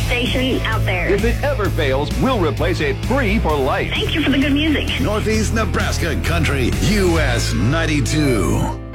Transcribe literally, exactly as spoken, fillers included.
station out there. If it ever fails, we'll replace it free for life. Thank you for the good music. Northeast Nebraska Country, U S ninety-two.